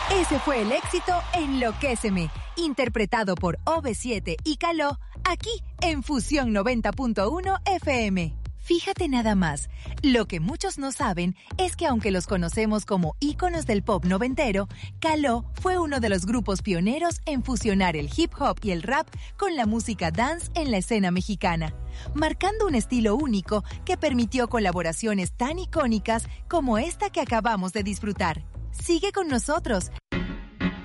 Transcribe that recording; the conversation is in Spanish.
Ese fue el éxito Enloquéceme, interpretado por OV7 y Caló, aquí en Fusión 90.1 FM. Fíjate nada más, lo que muchos no saben es que aunque los conocemos como íconos del pop noventero, Caló fue uno de los grupos pioneros en fusionar el hip hop y el rap con la música dance en la escena mexicana, marcando un estilo único que permitió colaboraciones tan icónicas como esta que acabamos de disfrutar. Sigue con nosotros